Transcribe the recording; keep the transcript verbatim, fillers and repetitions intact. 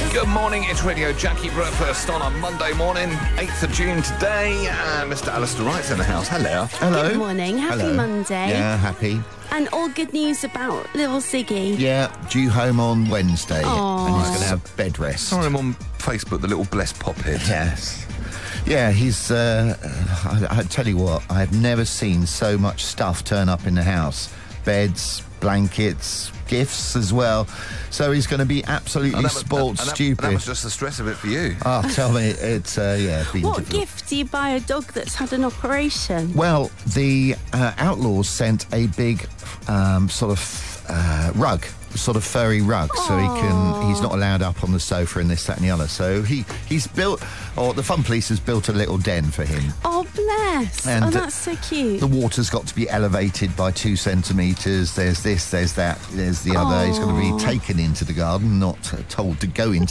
Good morning, it's Radio Jackie Breakfast on a Monday morning, eighth of June today, and Mister Alistair Wright's in the house. Hello. Hello. Good morning. Happy Hello. Monday. Yeah, happy. And all good news about little Ziggy. Yeah, due home on Wednesday, Aw. and he's going to have bed rest. Saw him on Facebook, the little blessed pophead. Yes. Yeah, he's, uh, I, I tell you what, I have never seen so much stuff turn up in the house. Beds, blankets, gifts as well. So he's going to be absolutely And that was- spoilt and that- stupid. That was just the stress of it for you. Oh, tell me, it's, uh, yeah. been What difficult. gift do you buy a dog that's had an operation? Well, the uh, Outlaws sent a big um, sort of uh, rug, sort of furry rug, so he can. He's not allowed up on the sofa and this, that, and the other. So he he's built, or the Fun Police has built a little den for him. Oh, bless. And, oh, uh, that's so cute. The water's got to be elevated by two centimetres. There's this, there's that, there's the other. He's going to be taken into the garden, not uh, told to go into.